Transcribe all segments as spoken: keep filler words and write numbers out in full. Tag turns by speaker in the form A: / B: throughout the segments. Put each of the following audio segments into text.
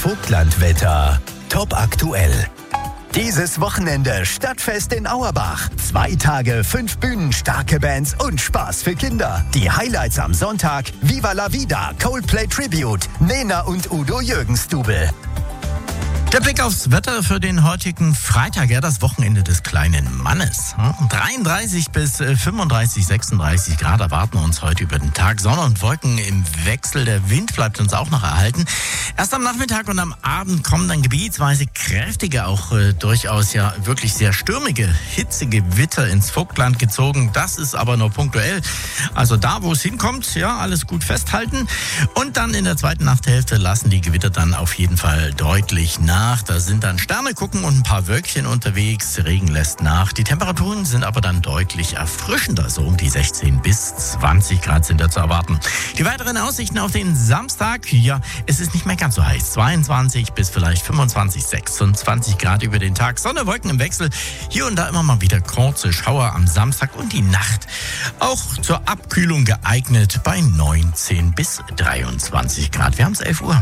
A: Vogtlandwetter. Top aktuell. Dieses Wochenende Stadtfest in Auerbach. Zwei Tage, fünf Bühnen, starke Bands und Spaß für Kinder. Die Highlights am Sonntag: Viva la Vida, Coldplay Tribute, Nena und Udo Jürgens-Double.
B: Der Blick aufs Wetter für den heutigen Freitag, ja, das Wochenende des kleinen Mannes. dreiunddreißig bis fünfunddreißig, sechsunddreißig Grad erwarten uns heute über den Tag. Sonne und Wolken im Wechsel, der Wind bleibt uns auch noch erhalten. Erst am Nachmittag und am Abend kommen dann gebietsweise kräftige, auch äh, durchaus ja wirklich sehr stürmige, hitzige Gewitter ins Vogtland gezogen. Das ist aber nur punktuell. Also da, wo es hinkommt, ja, alles gut festhalten. Und dann in der zweiten Nachthälfte lassen die Gewitter dann auf jeden Fall deutlich nach. Da sind dann Sterne gucken und ein paar Wölkchen unterwegs. Regen lässt nach. Die Temperaturen sind aber dann deutlich erfrischender. So um die sechzehn bis zwanzig Grad sind da zu erwarten. Die weiteren Aussichten auf den Samstag, ja, es ist nicht mehr ganz so heiß. zweiundzwanzig bis vielleicht fünfundzwanzig, sechsundzwanzig Grad über den Tag. Sonne, Wolken im Wechsel. Hier und da immer mal wieder kurze Schauer am Samstag und die Nacht. Auch zur Abkühlung geeignet bei neunzehn bis dreiundzwanzig Grad. Wir haben es elf Uhr.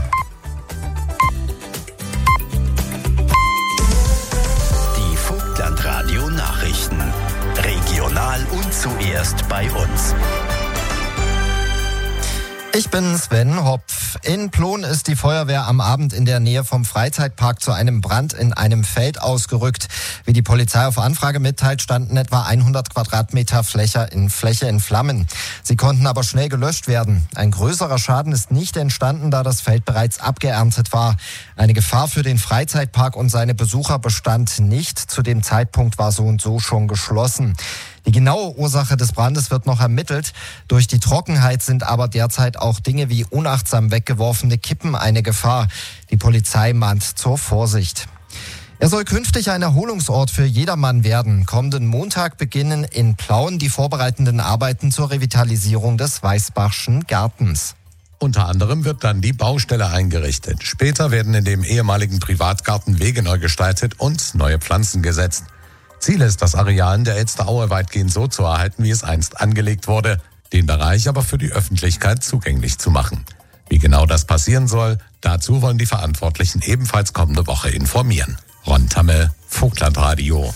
A: Radio Nachrichten. Regional und zuerst bei uns.
C: Ich bin Sven Hopf. In Plon ist die Feuerwehr am Abend in der Nähe vom Freizeitpark zu einem Brand in einem Feld ausgerückt. Wie die Polizei auf Anfrage mitteilt, standen etwa hundert Quadratmeter Fläche in, Fläche in Flammen. Sie konnten aber schnell gelöscht werden. Ein größerer Schaden ist nicht entstanden, da das Feld bereits abgeerntet war. Eine Gefahr für den Freizeitpark und seine Besucher bestand nicht. Zu dem Zeitpunkt war so und so schon geschlossen. Die genaue Ursache des Brandes wird noch ermittelt. Durch die Trockenheit sind aber derzeit auch Dinge wie unachtsam weggeworfene Kippen eine Gefahr. Die Polizei mahnt zur Vorsicht. Er soll künftig ein Erholungsort für jedermann werden. Kommenden Montag beginnen in Plauen die vorbereitenden Arbeiten zur Revitalisierung des Weißbachschen Gartens.
D: Unter anderem wird dann die Baustelle eingerichtet. Später werden in dem ehemaligen Privatgarten Wege neu gestaltet und neue Pflanzen gesetzt. Ziel ist, das Areal in der Elsteraue weitgehend so zu erhalten, wie es einst angelegt wurde, den Bereich aber für die Öffentlichkeit zugänglich zu machen. Wie genau das passieren soll, dazu wollen die Verantwortlichen ebenfalls kommende Woche informieren. Ron Tamme, Vogtlandradio.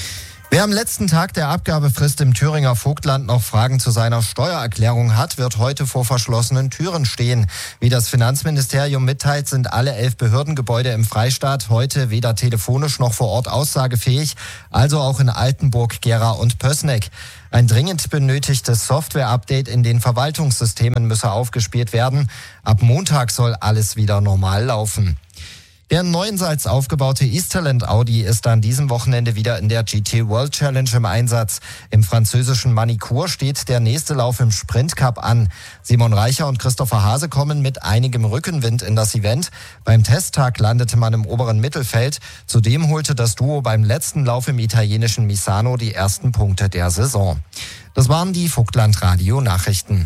C: Wer am letzten Tag der Abgabefrist im Thüringer Vogtland noch Fragen zu seiner Steuererklärung hat, wird heute vor verschlossenen Türen stehen. Wie das Finanzministerium mitteilt, sind alle elf Behördengebäude im Freistaat heute weder telefonisch noch vor Ort aussagefähig, also auch in Altenburg, Gera und Pößneck. Ein dringend benötigtes Software-Update in den Verwaltungssystemen müsse aufgespielt werden. Ab Montag soll alles wieder normal laufen. Der in Neuensalz aufgebaute Easterland Audi ist an diesem Wochenende wieder in der G T World Challenge im Einsatz. Im französischen Manicourt steht der nächste Lauf im Sprint Cup an. Simon Reicher und Christopher Hase kommen mit einigem Rückenwind in das Event. Beim Testtag landete man im oberen Mittelfeld. Zudem holte das Duo beim letzten Lauf im italienischen Misano die ersten Punkte der Saison. Das waren die Vogtland-Radio-Nachrichten.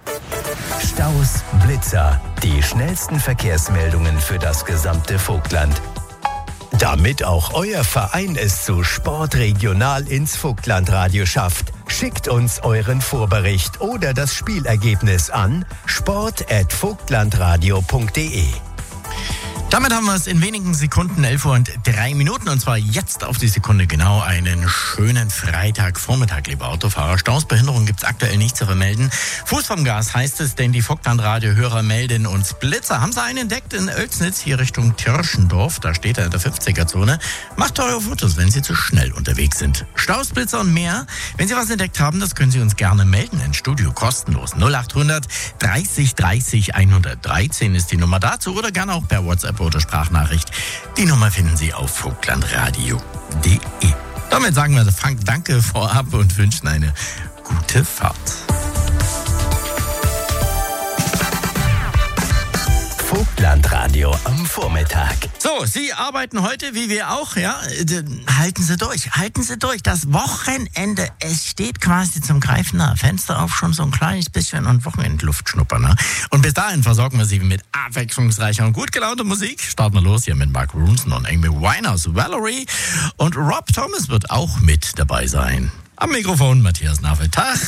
A: Staus, Blitzer, die schnellsten Verkehrsmeldungen für das gesamte Vogtland. Damit auch euer Verein es zu Sport regional ins Vogtlandradio schafft, schickt uns euren Vorbericht oder das Spielergebnis an sport at vogtlandradio punkt de.
B: Damit haben wir es in wenigen Sekunden, elf Uhr und drei Minuten, und zwar jetzt auf die Sekunde genau. Einen schönen Freitagvormittag, liebe Autofahrer. Staus, Behinderung gibt's aktuell nicht zu vermelden. Fuß vom Gas heißt es, denn die Vogtlandradio-Hörer melden uns Blitzer. Haben sie einen entdeckt in Oelsnitz, hier Richtung Tirschendorf. Da steht er in der fünfziger-Zone. Macht eure Fotos, wenn sie zu schnell unterwegs sind. Staus, Blitzer und mehr. Wenn Sie was entdeckt haben, das können Sie uns gerne melden. Ins Studio kostenlos. null achthundert dreißig dreißig hundertdreizehn ist die Nummer dazu, oder gerne auch per WhatsApp oder Sprachnachricht. Die Nummer finden Sie auf vogtlandradio punkt de. Damit sagen wir Frank danke vorab und wünschen eine gute Fahrt.
A: Vogtlandradio am Vormittag.
B: So, Sie arbeiten heute, wie wir auch, ja. Halten Sie durch, halten Sie durch. Das Wochenende, es steht quasi zum Greifen nah. Fenster auf, schon so ein kleines bisschen und Wochenendluft schnuppern. Ne? Und bis dahin versorgen wir Sie mit abwechslungsreicher und gut gelaunter Musik. Starten wir los hier mit Mark Ronson und Amy Winehouse, Valerie. Und Rob Thomas wird auch mit dabei sein. Am Mikrofon Matthias Navel. Tag.